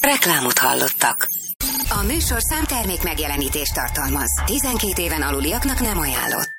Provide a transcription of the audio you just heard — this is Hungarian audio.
Reklámot hallottak. A műsor számtermék megjelenítést tartalmaz. 12 éven aluliaknak nem ajánlott.